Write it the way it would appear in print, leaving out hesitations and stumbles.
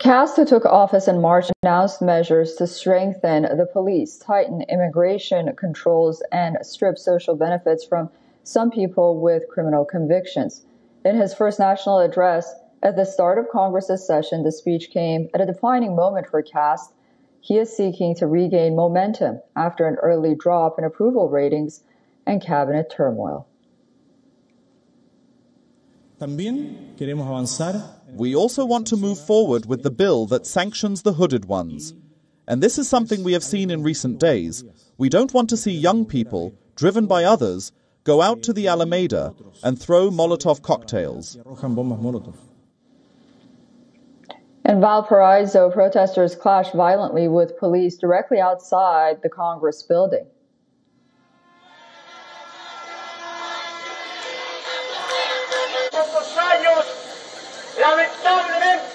Castro took office in March and announced measures to strengthen the police, tighten immigration controls, and strip social benefits from some people with criminal convictions. In his first national address at the start of Congress's session, the speech came at a defining moment for Castro. He is seeking to regain momentum after an early drop in approval ratings and cabinet turmoil. We also want to move forward with the bill that sanctions the hooded ones. And this is something we have seen in recent days. We don't want to see young people, driven by others, go out to the Alameda and throw Molotov cocktails. In Valparaiso, protesters clashed violently with police directly outside the Congress building.